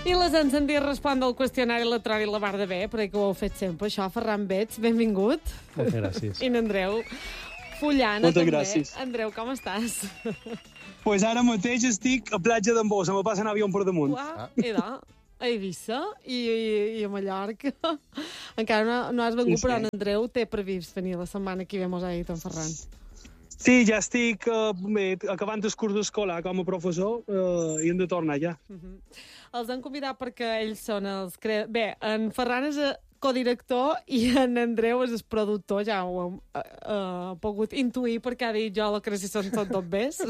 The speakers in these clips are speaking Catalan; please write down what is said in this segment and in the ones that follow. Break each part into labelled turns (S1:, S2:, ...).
S1: I les han sentit respondre al qüestionari electrònic la Bar de Bé, perquè ho heu fet sempre, això. Ferran Bets, benvingut.
S2: Moltes gràcies.
S1: I n'Andreu Fullana,
S3: moltes
S1: també.
S3: Gràcies.
S1: Andreu, com estàs?
S3: Pues ara mateix estic a platja d'Embossa, me passa un avió per damunt.
S1: Idò, a Eivissa i a Mallorca. Encara no has vengut, però en Andreu té previst venir la setmana que ve, mos ha dit en Ferran.
S3: Sí, ja estic acabant el curs escolar com a professor i hem de tornar ja.
S1: Els han convidat perquè ells són els... Bé, en Ferran és codirector i en Andreu és el productor, ja ho hem pogut intuir perquè ha dit jo la creació són tot bés.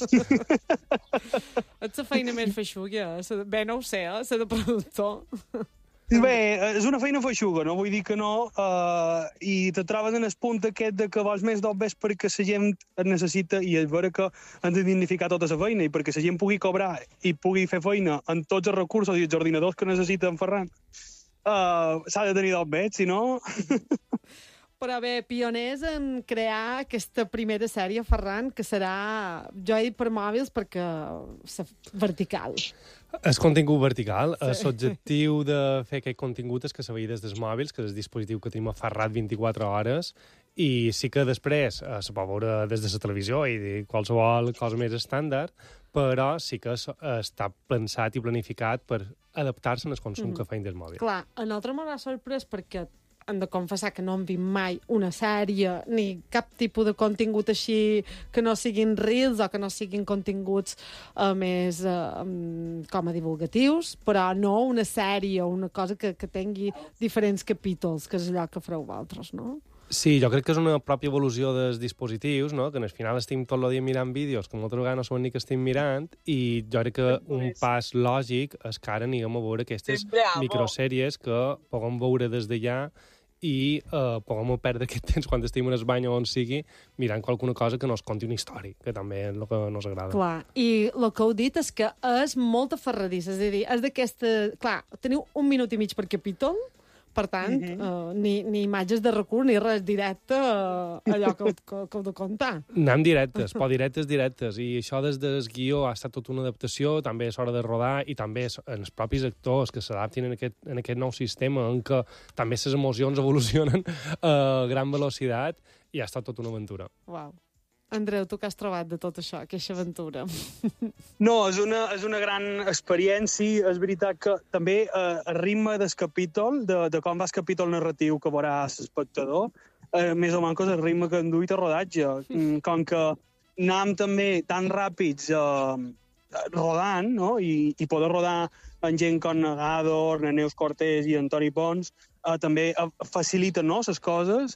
S1: És la feina més feixuga. Bé, no ho sé, la de productor.
S3: Bé, és una feina feixuga, no vull dir que no, i te trobes en el punt aquest de que vols més d'obres perquè la gent et necessita i és vera que han de dignificar tota la feina i perquè la gent pugui cobrar i pugui fer feina amb tots els recursos i els ordinadors que necessita en Ferran. S'ha de tenir d'obres, si no...
S1: Però bé, pioners en crear aquesta primera sèrie, Ferran, que serà, jo he dit per mòbils perquè vertical.
S2: És contingut vertical. Sí. L'objectiu de fer aquest contingut és que se vegi des dels mòbils, que és el dispositiu que tenim aferrat 24 hores, i sí que després se pot veure des de la televisió i qualsevol cosa més estàndard, però sí que està pensat i planificat per adaptar-se al consum que feim del mòbil.
S1: Clar, a nosaltres m'ha sorprès perquè hem de confessar que no hem vist mai una sèrie ni cap tipus de contingut així que no siguin reels o que no siguin continguts més com a divulgatius, però no una sèrie o una cosa que tingui diferents capítols, que és allò que fareu vosaltres, no?
S2: Sí, jo crec que és una pròpia evolució dels dispositius, no? Que al final estem tot el dia mirant vídeos que moltes vegades no sabem ni que estem mirant, i jo crec que un pas lògic és que ara anirem a veure aquestes microsèries que puguem veure des d'allà i puguem perdre aquest temps quan estem en el bany o on sigui mirant qualsevol cosa que no es conti una història, que també és el que no ens agrada.
S1: Clar, i el que heu dit és que és molt aferradissa, és a dir, és d'aquesta... Clar, teniu 1 minut i mig per capítol, per tant, ni imatges de recurs ni res, directe allò que heu de contar.
S2: Anem directes, però directes, i això des del guió ha estat tota una adaptació, també és hora de rodar, i també en els propis actors que s'adaptin en aquest nou sistema, en què també les emocions evolucionen a gran velocitat, i ha estat tota una aventura.
S1: Uau. Andreu, tu què has trobat de tot això, aquesta aventura?
S3: No, és una gran experiència. És veritat que també el ritme del capítol, de com va el capítol narratiu que veurà l'espectador, més o menys és el ritme que han duit a rodatge. Com que anàvem també tan ràpids rodant, no? I poder rodar amb gent com Negador, Neus Cortés i Antoni Pons, també faciliten, no?, les coses.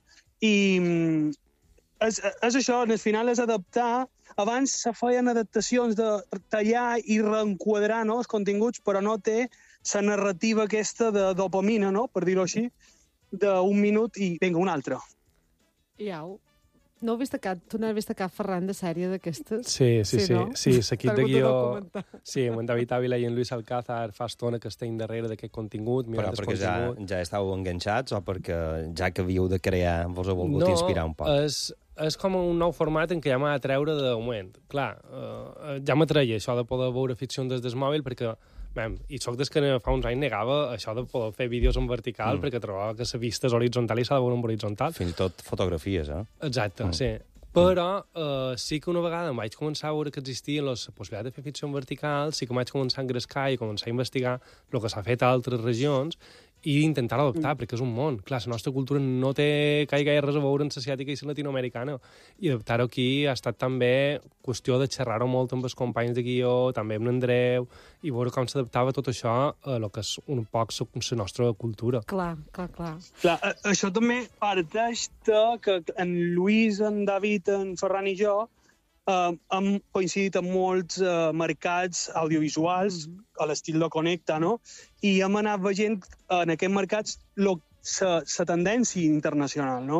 S3: I és això, al final és adaptar. Abans se feien adaptacions de tallar i reenquadrar, no?, els continguts, però no té la narrativa aquesta de dopamina, no?, per dir-ho així, d'un minut i vinga, un altre.
S1: Iau. No heu vist tu no has vist cap Ferran de sèrie d'aquestes?
S2: Sí,
S1: no?
S2: Sí, l'equip de guió... Sí, amb en David Ávila i en Luis Alcázar fa estona que estem darrere d'aquest contingut.
S4: Però perquè ja estàu enganxats o perquè ja que havíeu de crear vos heu volgut inspirar un poc?
S2: És com un nou format en què ja m'ha de treure de moment. Clar, ja m'atreia això de poder veure ficció des del mòbil, perquè i soc des que fa uns anys negava això de poder fer vídeos en vertical, perquè trobava que la vista és horitzontal i s'ha de veure en horitzontal.
S4: Fins i tot fotografies,
S2: Exacte, sí. Però sí que una vegada em vaig començar a veure que existia la possibilitat de fer ficció en vertical, sí que vaig començar a engrescar i començar a investigar el que s'ha fet a altres regions i intentar adoptar, perquè és un món. Clar, la nostra cultura no té gaire res a veure amb l'asiàtica i la latinoamericana. I adaptar-ho aquí ha estat també qüestió de xerrar-ho molt amb els companys de guió, també amb l'Andreu, i veure com s'adaptava tot això a el que és un poc la nostra cultura.
S1: Clar.
S3: Clar, això també parteix que en Lluís, en David, en Ferran i jo hem coincidit en molts mercats audiovisuals a l'estil de Connecta, no? I hem anat veient en aquests mercats la tendència internacional, no?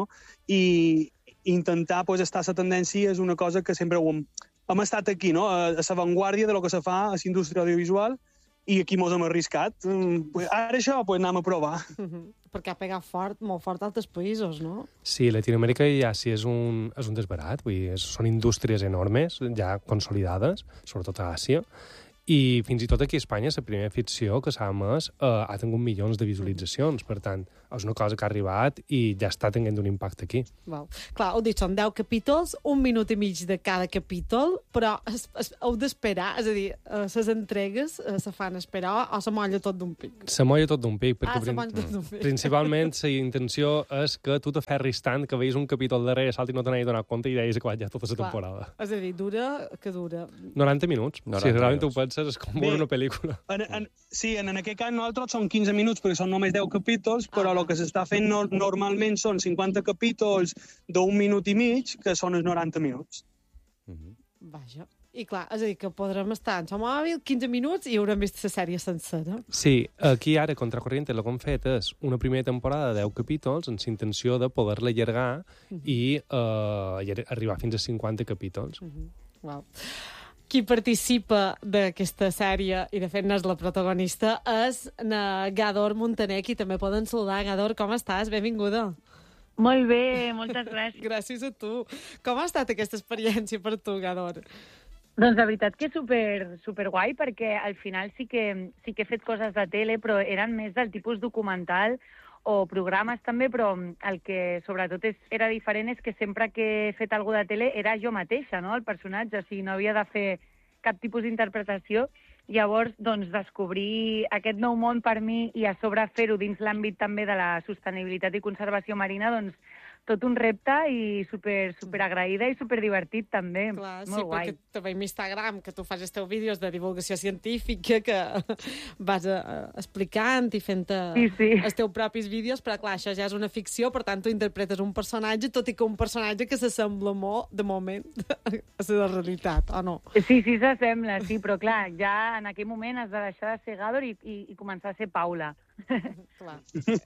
S3: I intentar estar a la tendència és una cosa que sempre hem estat aquí, no? A l'avantguàrdia de lo que se fa a la indústria audiovisual, i aquí mos hem arriscat. Ara això, anem a provar.
S1: Perquè ha pegat molt fort a altres països, no?
S2: Sí, Latinoamèrica ja sí és un desbarat, vull dir, són indústries enormes, ja consolidades, sobretot a Àsia, I fins i tot aquí a Espanya la primera ficció que s'ha emès ha tingut milions de visualitzacions. Per tant, és una cosa que ha arribat i ja està tenint un impacte aquí.
S1: Val. Clar, heu dit, són 10 capítols, 1 minut i mig de cada capítol, però heu d'esperar, és a dir, les entregues se fan esperar o se molla tot d'un pic?
S2: Se molla tot d'un pic, perquè
S1: se molla tot d'un pic.
S2: principalment la intenció és que tu t'aferris tant que veus un capítol darrere salti i no te n'has donat compte i deies que ja tota la temporada.
S1: És a dir, dura...
S2: 90 minuts.
S4: 90
S2: si realment
S4: minuts.
S2: ho penses, és com veure una pel·lícula.
S3: Sí, en aquest cas nosaltres són 15 minuts perquè són només 10 capítols, però el que s'està fent normalment són 50 capítols d'1 minut i mig, que són els 90 minuts.
S1: Vaja. I clar, és a dir, que podrem estar en el mòbil 15 minuts i haurem vist la sèrie sencera.
S2: Sí, aquí ara Contracorriente el que hem fet és una primera temporada de 10 capítols amb la intenció de poder-la allargar i arribar fins a 50 capítols.
S1: Wow. Qui participa d'aquesta sèrie, i de fet n'és la protagonista, és na Gador Montaner, qui també poden saludar. Gador, com estàs? Benvinguda.
S5: Molt bé, moltes gràcies.
S1: Gràcies a tu. Com ha estat aquesta experiència per tu, Gador?
S5: Doncs la veritat que super guai, perquè al final sí que he fet coses de tele, però eren més del tipus documental o programes també, però el que sobretot era diferent és que sempre que he fet alguna de tele era jo mateixa, no?, el personatge, o sigui, no havia de fer cap tipus d'interpretació. Llavors, doncs, descobrir aquest nou món per mi i a sobre fer-ho dins l'àmbit també de la sostenibilitat i conservació marina, doncs, tot un repte i super agraïda i super divertit també.
S1: Clar,
S5: molt
S1: sí,
S5: guai.
S1: perquè te veiem a Instagram, que tu fas els teus vídeos de divulgació científica, que vas explicant i fent els teus propis vídeos, però clar, això ja és una ficció, per tant tu interpretes un personatge, tot i que un personatge que s'assembla molt, de moment, a la realitat, o no?
S5: Sí, s'assembla, sí, però clar, ja en aquell moment has de deixar de ser Gador i començar a ser Paula.
S1: Clar,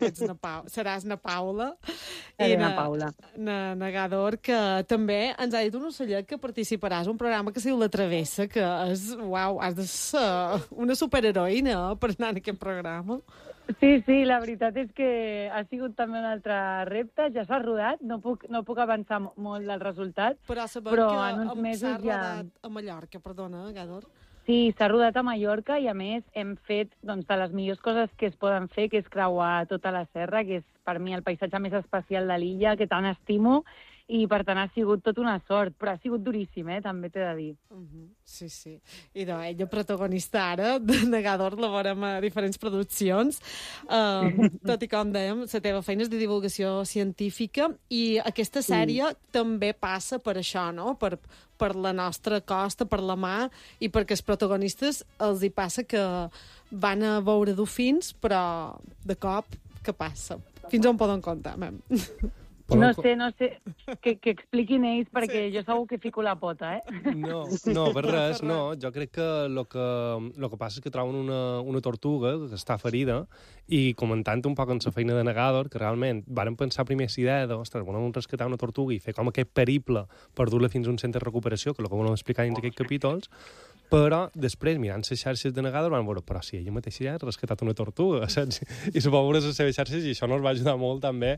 S1: seràs na Paula.
S5: Seré na Paula.
S1: Na Gador, que també ens ha dit un ocellet que participaràs en un programa que es diu La Travessa, que és, uau, has de ser una superheroïna per anar en aquest programa.
S5: Sí, la veritat és que ha sigut també un altre repte, ja s'ha rodat, no puc avançar molt del resultat,
S1: però
S5: en uns mesos ja...
S1: s'ha rodat a Mallorca, perdona, Gador.
S5: Sí, s'ha rodat a Mallorca i, a més, hem fet doncs, de les millors coses que es poden fer, que és creuar tota la serra, que és per mi el paisatge més especial de l'illa, que tant estimo, i per tant ha sigut tot una sort, però ha sigut duríssim, també t'he de dir.
S1: Sí. I ella protagonista ara, de Negador, la veurem a diferents produccions, tot i com dèiem, la teva feina és de divulgació científica, i aquesta sèrie també passa per això, no?, per la nostra costa, per la mar, i perquè els protagonistes els hi passa que van a veure dofins, però de cop, què passa? Fins on poden comptar, mem?
S5: No sé, que expliquin ells, perquè jo segur que fico la pota,
S2: No, per res, no. Jo crec que el que passa és que troben una tortuga que està ferida i comentant un poc amb la feina de Negador, que realment varen pensar primer la idea de, ostres, volem rescatar una tortuga i fer com aquest periple per dur-la fins a un centre de recuperació, que és el que volem explicar dins d'aquests capítols, però després, mirant les xarxes de Negador, van veure, però si ella mateixa ja ha rescatat una tortuga, saps? I se va veure les seves xarxes i això ens va ajudar molt també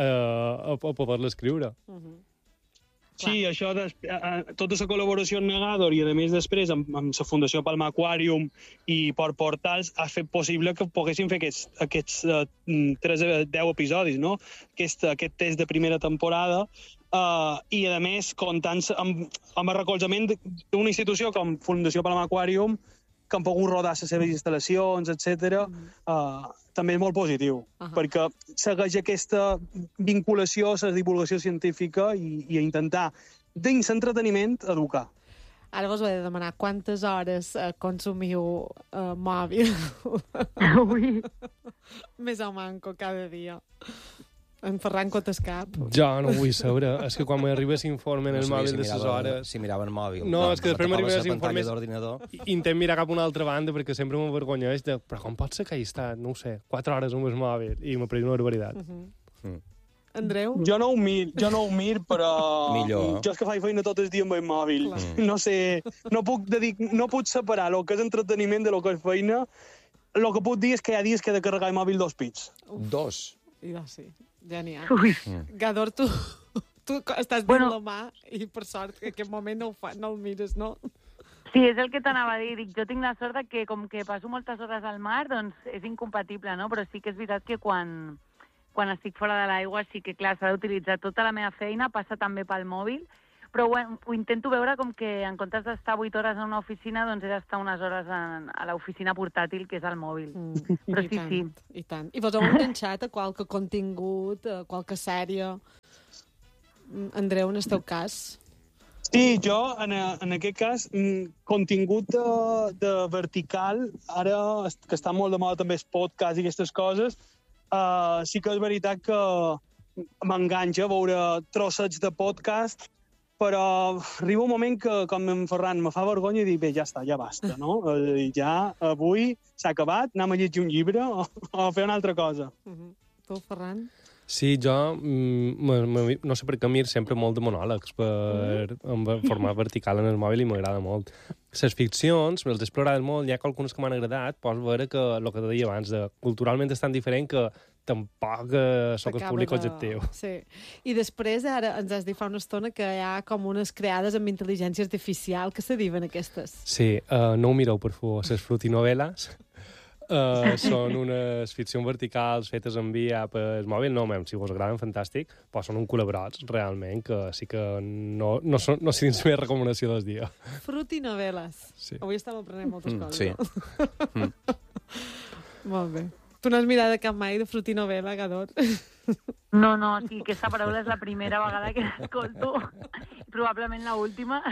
S2: a poder-la escriure.
S3: Sí, això, tota la col·laboració amb Negador i, a més, després, amb la Fundació Palma Aquarium i Port Portals, ha fet possible que poguéssim fer aquests 10 episodis, no? Aquest test de primera temporada, i, a més, comptant amb el recolzament d'una institució com Fundació Palma Aquarium, que han pogut rodar les seves instal·lacions, etc. També és molt positiu, perquè segueix aquesta vinculació a la divulgació científica i a intentar, dins l'entreteniment, educar.
S1: Ara vos ho he de demanar, quantes hores consumiu mòbil?
S5: Ui.
S1: Més o manco cada dia. En Ferran Cotescap.
S2: Jo no vull saber. És que quan m'arriba l'informe en el mòbil de les hores...
S4: Si miraven mòbil.
S2: No, és que després m'arriba l'informe
S4: i
S2: intent mirar cap a una altra banda perquè sempre m'avergonyeix de... Però com pot ser que he estat, no ho sé, 4 hores amb el mòbil i m'ha pres una barbaritat.
S1: Andreu?
S3: Jo no ho mir, però...
S4: Millor.
S3: Jo és que faig feina tot el dia amb el mòbil. No sé, no puc separar el que és entreteniment de lo que és feina. El que puc dir és que hi ha dies que he de carregar el mòbil 2 pits.
S4: 2?
S1: Ja, sí. Genial.
S5: Gador,
S1: tu estàs dins la mà i, per sort, en aquest moment no el mires, no?
S5: Sí, és el que t'anava a dir. Dic, jo tinc la sort de que, com que passo moltes hores al mar, doncs és incompatible, no? Però sí que és veritat que quan estic fora de l'aigua sí que, clar, s'ha d'utilitzar tota la meva feina, passa també pel mòbil, però ho intento veure com que en comptes d'estar 8 hores en una oficina, doncs he d'estar unes hores a l'oficina portàtil, que és el mòbil. Però sí, sí.
S1: I tant. I vos heu enganxat a qualque contingut, a qualque sèrie? Andreu, en el teu cas?
S3: Sí, jo, en aquest cas, contingut de vertical, ara que està molt de moda també el podcast i aquestes coses, sí que és veritat que m'enganxa veure trossets de podcast, però arriba un moment que, com en Ferran, me fa vergonya i dic, bé, ja està, ja basta, no? Ja avui s'ha acabat, anem a llegir un llibre o fer una altra cosa.
S1: Tu, Ferran?
S2: Sí, jo no sé per què mir sempre molt de monòlegs en format vertical en el mòbil i m'agrada molt. Les ficcions, me'ls he explorat molt, hi ha algunes que m'han agradat, pots veure que el que deia abans, culturalment és tan diferent que tampoc sóc el públic objectiu.
S1: Sí. I després, ara ens has dit fa una estona que hi ha com unes creades amb intel·ligència artificial. Què se diuen aquestes?
S2: Sí, no ho mireu, per favor, les frutinovel·les. Són unes ficcions verticals fetes en via per mòbil, no, si vos agraden, fantàstic, però són un culebrots, realment, que sí que no sé dins més recomanació del dia.
S1: Frutinovel·les. Sí. Avui estem aprenent moltes coses.
S4: Sí.
S1: Molt bé. Tu no has mirat cap mai de frutinovel·la, Gador?
S5: No, sí, aquesta paraula és la primera vegada que l'escolto. Probablement l'última.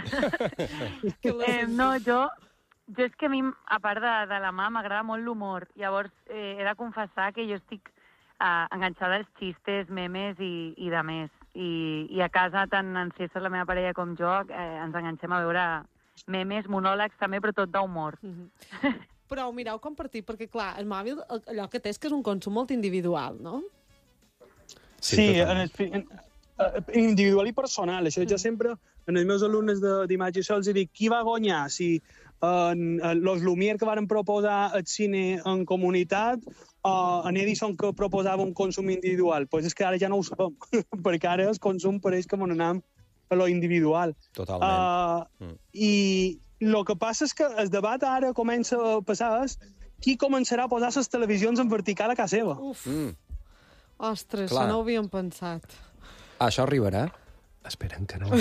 S5: No, jo és que a mi, a part de la mà, m'agrada molt l'humor. Llavors, he de confessar que jo estic enganxada als xistes, memes i de més. I a casa, tant en César, la meva parella, com jo, ens enganxem a veure memes, monòlegs també, però tot d'humor.
S1: Però ho mireu compartir, perquè, clar, el mòbil, allò que té és que és un consum molt individual, no?
S3: Sí, individual i personal. Això jo sempre, en els meus alumnes d'imatge, els dic, qui va guanyar? Si los Lumière que varen proposar el cine en comunitat o en Edison que proposava un consum individual? Doncs és que ara ja no ho sabem, perquè ara el consum pareix que m'on anem a lo individual.
S4: Totalment.
S3: I el que passa és que el debat ara comença a passar qui començarà a posar les televisions en vertical a casa seva.
S1: Ostres, això no ho havíem pensat.
S4: Això arribarà?
S2: Esperem que no.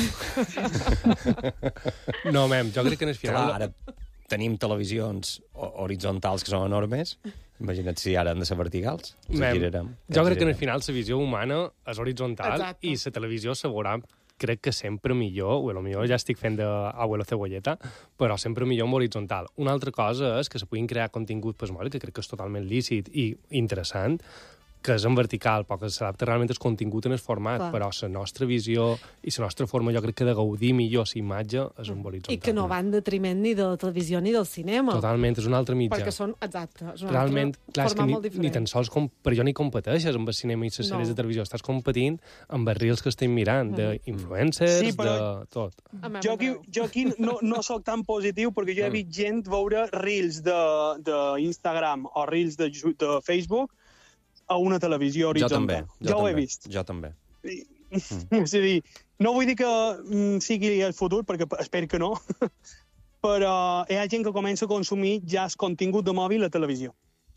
S2: No, jo crec que en el final...
S4: Clar, ara tenim televisions horitzontals que són enormes. Imagina't si ara han de ser verticals.
S2: Jo crec que en el final la visió humana és horitzontal. Exacte. I la televisió se veurà, crec que sempre millor, o potser ja estic fent d'abuelo cebolleta, però sempre millor en horitzontal. Una altra cosa és que se puguin crear contingut per mòbil, que crec que és totalment lícit i interessant, que és en vertical, però que s'adapta realment el contingut en el format, però la nostra visió i la nostra forma, jo crec que de gaudir millor la imatge és en horitzontal.
S1: I que no va en detriment ni de la televisió ni del cinema.
S2: Totalment, és un altre mitjà.
S1: Perquè són, exacte, és un
S2: realment,
S1: altre
S2: clar,
S1: format molt diferent.
S2: Ni tan sols, per jo, ni competeixes amb el cinema i les sèries de televisió. Estàs competint amb els reels que estem mirant, d'influencers, de tot.
S3: Jo aquí no sóc tan positiu, perquè jo he vist gent veure reels d'Instagram o reels de Facebook a una televisió horitzontal. Jo ho he vist.
S4: Jo també.
S3: És a dir, no vull dir que sigui el futur, perquè espero que no, però hi ha gent que comença a consumir ja el contingut de mòbil a televisió.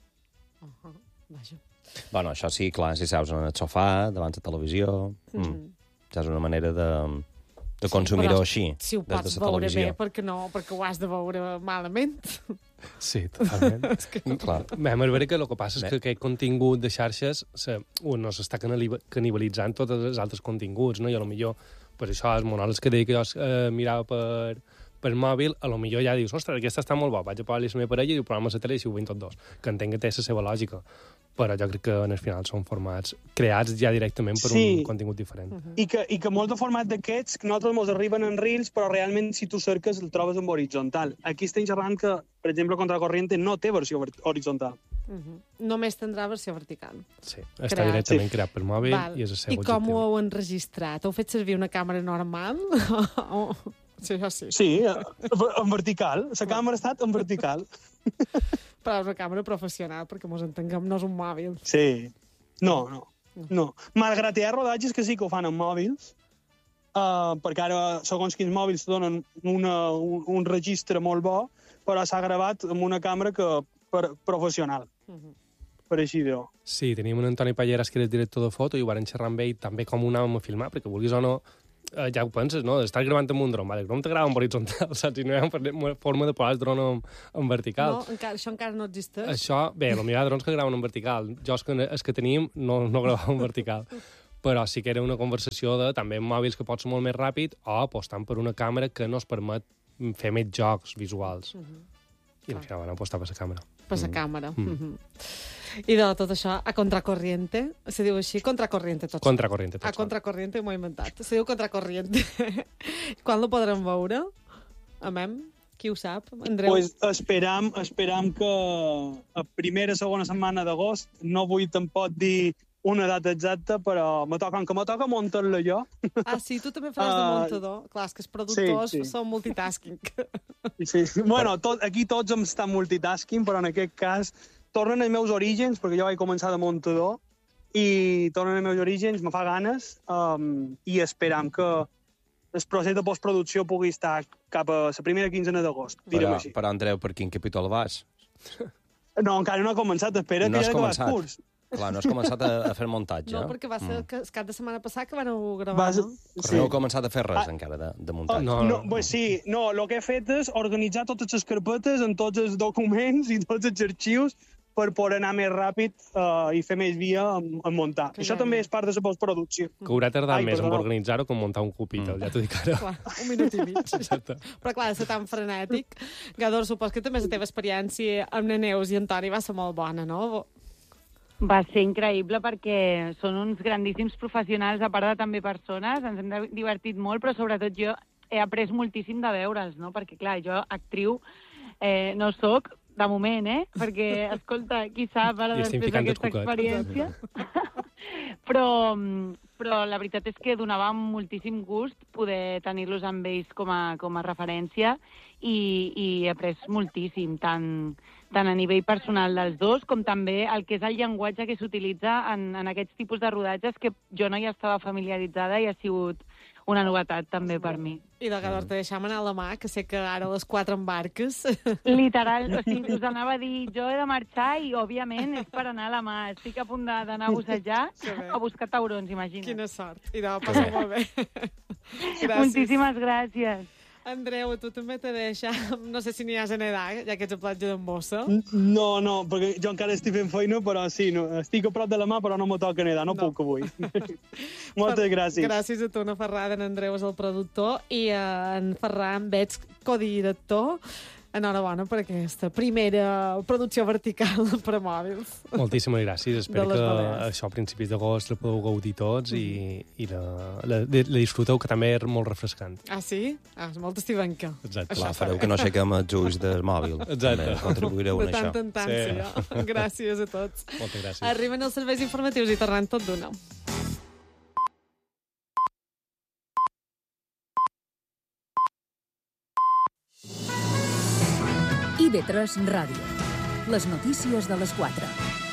S4: Bueno, això sí, clar, si seus en el sofà, davant la televisió, ja és una manera de consumir-ho així,
S1: si ho pots veure bé, perquè ho has de veure malament.
S2: Sí, totalment. Clar. És veritat que el que passa és que aquest contingut de xarxes no s'està canibalitzant tots els altres continguts, no? I potser per això els monòlegs que deia que jo mirava per mòbil, potser ja dius, ostres, aquesta està molt bo, vaig a posar-li a la meva parella i ho programa a la tele i ho veiem tots dos, que entenc que té la seva lògica. Però jo crec que en el final són formats creats ja directament per un contingut diferent.
S3: I que molt de format d'aquests, que nosaltres ens arriben en reels, però realment si tu cerques el trobes en horitzontal. Aquí estem xerrant que, per exemple, Contracorriente no té versió horitzontal.
S1: Només tindrà versió vertical.
S2: Sí, està directament creat per mòbil i és el seu objectiu.
S1: I com ho heu enregistrat? Heu fet servir una càmera normal? Sí, això sí.
S3: Sí, en vertical. La càmera ha estat en vertical.
S1: Però és una càmera professional, perquè mos entenguem, no és un mòbil.
S3: Sí. No. Malgrat hi ha rodatges que sí que ho fan en mòbils, perquè ara, segons quins mòbils, donen un registre molt bo, però s'ha gravat amb una càmera professional. Per així dir-ho.
S2: Sí, teníem un Antoni Palleras, que era el director de foto, i ho varen xerrar amb ell també com ho anàvem a filmar, perquè vulguis o no, ja ho penses, no? Estàs gravant amb un dron, vale, el dron te grava en horitzontal, saps? I no hi ha forma de posar el dron en vertical.
S1: No, això encara no existeix.
S2: Això, bé, potser hi ha drons que graven en vertical. Jo, els que teníem, no gravàvem en vertical. Però sí que era una conversació de també mòbils que pots ser molt més ràpid o apostant per una càmera que no es permet fer més jocs visuals. I al final van apostar per la càmera.
S1: Per la càmera. I de tot això, a contracorriente, se diu així, contracorriente tot.
S2: Contracorriente tot.
S1: A contracorriente m'ho he inventat. Se diu contracorriente. Quan lo podrem veure? Amem? Qui ho sap? Andreu?
S3: Pues esperam que a primera, segona setmana d'agost, no vull tampoc dir una data exacta, però me toca muntar-la jo.
S1: Ah, sí? Tu també faràs de muntador? Clar, és que els productors són multitasking.
S3: Sí. Bueno, aquí tots hem estat multitasking, però en aquest cas tornen als meus orígens, perquè jo vaig començar de muntador, i tornen als meus orígens, me fa ganes, i esperam que el procés de postproducció pugui estar cap a la primera quinzena d'agost, direm així.
S4: Però, Andreu, per quin capítol vas?
S3: No, encara no ha començat, espera, que ja he acabat curs.
S4: Clar, no has començat a fer muntatge.
S1: No, perquè va ser el cap de setmana passat que van gravar, no?
S4: Però no heu començat a fer res encara de muntatge.
S3: No, el que he fet és organitzar totes les carpetes en tots els documents i tots els arxius per poder anar més ràpid i fer més via en muntar. Això també és part de la postproducció.
S2: Que haurà tardat més en organitzar-ho que en muntar un capítol, ja t'ho dic ara.
S1: Clar, 1 minut i mig.
S2: Exacte.
S1: Però clar, de ser tan frenètic. Gador, supos que també la teva experiència amb la Neus i en Toni va ser molt bona, no?
S5: Va ser increïble perquè són uns grandíssims professionals, a part de també persones, ens hem divertit molt, però sobretot jo he après moltíssim de veure'ls, no? Perquè, clar, jo actriu no sóc, de moment, perquè, escolta, qui sap ara després d'aquesta experiència. Però la veritat és que donava moltíssim gust poder tenir-los amb ells com a referència i he après moltíssim, tant a nivell personal dels dos, com també el que és el llenguatge que s'utilitza en aquests tipus de rodatges que jo no hi estava familiaritzada i ha sigut una novetat també per mi.
S1: I de Gador te deixam anar a la mà, que sé que ara a les 4 embarques.
S5: Literal, o sigui, us anava a dir, jo he de marxar i, òbviament, és per anar a la mà. Estic a punt d'anar a bussejar a buscar taurons, imagina't.
S1: Quina sort. I de passar molt bé.
S5: Moltíssimes gràcies.
S1: Andreu, tu també te deixa. No sé si n'hi has a nedar, ja que ets a platja d'en Bossa.
S3: No, perquè jo encara estic fent feina, però sí, estic a prop de la mà, però no me toca nedar, no puc avui. Moltes gràcies.
S1: Gràcies a tu, una Ferrada. En Andreu és el productor i en Ferran veig codirector. Enhorabona per aquesta primera producció vertical per a mòbils.
S2: Moltíssimes gràcies. Espero que això a principis d'agost la podeu gaudir tots i la disfruteu, que també és molt refrescant.
S1: Ah, sí? Ah, és molt estivenca.
S2: Exacte.
S4: Clar, fareu que no aixequem els ulls del mòbil.
S2: Exacte.
S4: Contribuireu en això.
S1: De tant en tant, sí. Gràcies a tots.
S2: Moltes gràcies.
S1: Arriben els serveis informatius i tornem tot d'una.
S6: IB3 Ràdio. Les notícies de les 4.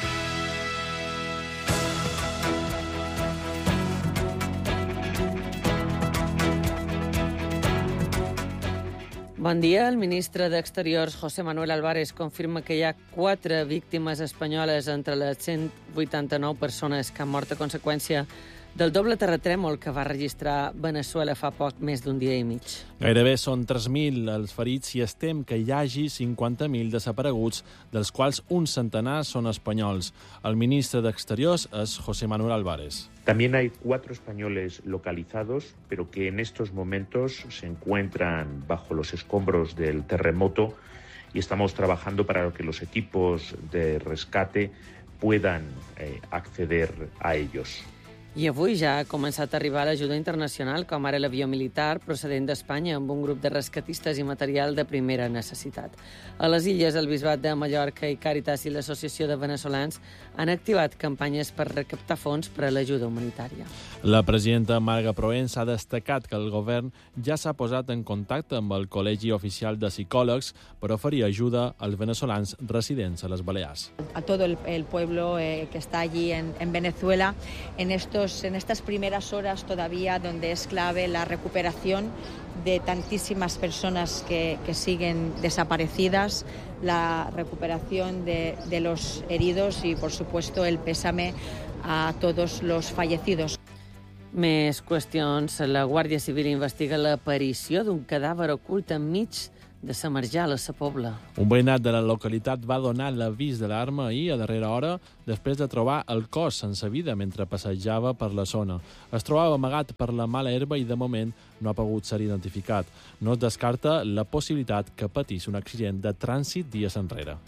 S7: Bon dia. El ministre d'Exteriors, José Manuel Álvarez, confirma que hi ha 4 víctimes espanyoles entre les 189 persones que han mort a conseqüència del doble terratrèmol que va registrar Venezuela fa poc més d'un dia i mig.
S8: Gairebé són 3.000 els ferits i estem que hi hagi 50.000 desapareguts, dels quals un centenar són espanyols. El ministre d'Exteriors és José Manuel Álvarez.
S9: También hay 4 españoles localizados, pero que en estos momentos se encuentran bajo los escombros del terremoto y estamos trabajando para que los equipos de rescate puedan acceder a ellos.
S7: I avui ja ha començat a arribar l'ajuda internacional, com ara l'avió militar procedent d'Espanya amb un grup de rescatistes i material de primera necessitat. A les illes, el Bisbat de Mallorca i Càritas i l'Associació de Venezolans han activat campanyes per recaptar fons per a l'ajuda humanitària.
S8: La presidenta Marga Proens ha destacat que el govern ja s'ha posat en contacte amb el Col·legi Oficial de Psicòlegs per oferir ajuda als venezolans residents a les Balears.
S10: A todo el pueblo que está allí en Venezuela en estos pues en estas primeras horas todavía donde es clave la recuperación de tantísimas personas que siguen desaparecidas, la recuperación de los heridos y, por supuesto, el pésame a todos los fallecidos.
S7: Més qüestions. La Guàrdia Civil investiga l'aparició d'un cadàver ocult enmig de sa marjal a sa Pobla.
S8: Un veïnat de la localitat va donar l'avís d'alarma ahir a darrera hora després de trobar el cos sense vida mentre passejava per la zona. Es trobava amagat per la mala herba i de moment no ha pogut ser identificat. No es descarta la possibilitat que patís un accident de trànsit dies enrere.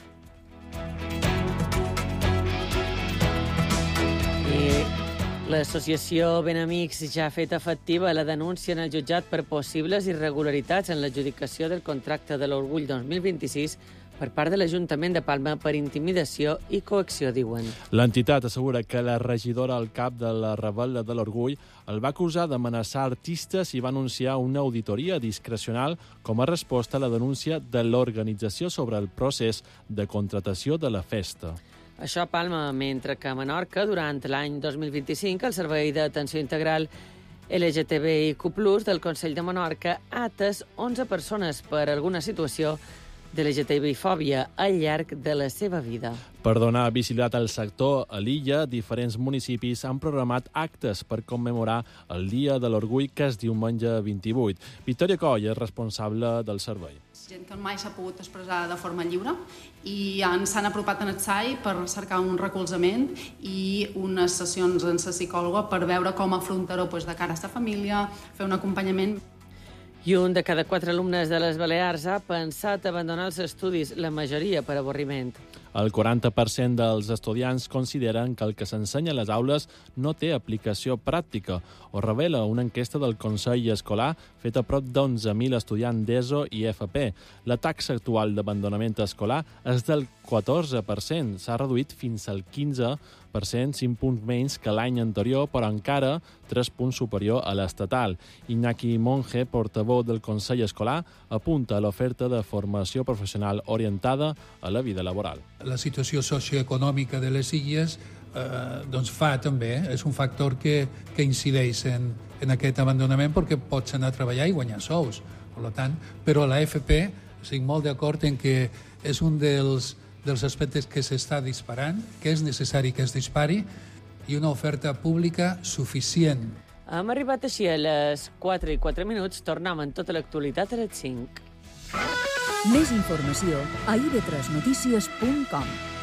S7: L'associació Benamics ja ha fet efectiva la denúncia en el jutjat per possibles irregularitats en l'adjudicació del contracte de l'Orgull 2026 per part de l'Ajuntament de Palma per intimidació i coacció, diuen.
S8: L'entitat assegura que la regidora al cap de la Rebel·la de l'Orgull el va acusar d'amenaçar artistes i va anunciar una auditoria discrecional com a resposta a la denúncia de l'organització sobre el procés de contratació de la festa.
S7: Això a Palma, mentre que a Menorca, durant l'any 2025, el Servei d'Atenció Integral LGTBIQ+, del Consell de Menorca ha atès 11 persones per alguna situació de LGTBI-fòbia al llarg de la seva vida.
S8: Per donar visibilitat al sector a l'illa, diferents municipis han programat actes per commemorar el Dia de l'Orgull, que és diumenge 28. Victòria Coll és responsable del servei.
S11: Gent que mai s'ha pogut expressar de forma lliure i s'han apropat en el SAI per cercar un recolzament i unes sessions amb la psicòloga per veure com afrontar-ho de cara a la família, fer un acompanyament.
S7: I un de cada 4 alumnes de les Balears ha pensat abandonar els estudis, la majoria per avorriment.
S8: El 40% dels estudiants consideren que el que s'ensenya a les aules no té aplicació pràctica. Ho revela una enquesta del Consell Escolar feta a prop d'11.000 estudiants d'ESO i FP. La taxa actual d'abandonament escolar és del 14%. S'ha reduït fins al 15%, 5 punts menys que l'any anterior, però encara 3 punts superior a l'estatal. Iñaki Monge, portaveu del Consell Escolar, apunta a l'oferta de formació professional orientada a la vida laboral.
S12: La situació socioeconòmica de les illes doncs fa també, és un factor que incideix en aquest abandonament perquè pots anar a treballar i guanyar sous. Per tant, però la FP, estic molt d'acord en que és un dels aspectes que s'està disparant, que és necessari que es dispari, i una oferta pública suficient.
S7: Hem arribat així a les 4:04. Tornem en tota l'actualitat a les 5.
S6: Més informació a ib3notícies.com.